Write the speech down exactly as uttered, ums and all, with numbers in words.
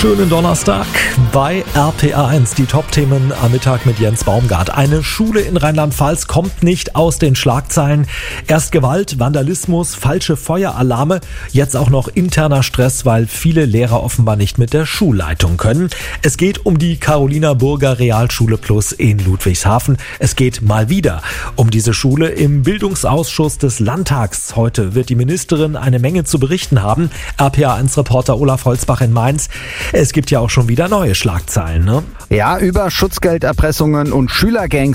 Schönen Donnerstag bei R P R eins. Die Top-Themen am Mittag mit Jens Baumgart. Eine Schule in Rheinland-Pfalz kommt nicht aus den Schlagzeilen. Erst Gewalt, Vandalismus, falsche Feueralarme, jetzt auch noch interner Stress, weil viele Lehrer offenbar nicht mit der Schulleitung können. Es geht um die Carolina Burger Realschule Plus in Ludwigshafen. Es geht mal wieder um diese Schule im Bildungsausschuss des Landtags. Heute wird die Ministerin eine Menge zu berichten haben. R P R eins Reporter Olaf Holzbach in Mainz. Es gibt ja auch schon wieder neue Schlagzeilen, ne? Ja, über Schutzgelderpressungen und Schülergangs